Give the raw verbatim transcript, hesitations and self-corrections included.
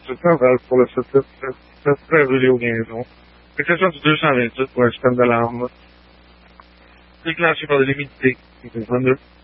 settantatré virgolă unu, perché sono giustamente questo andavamo. Il classico delle miti, quando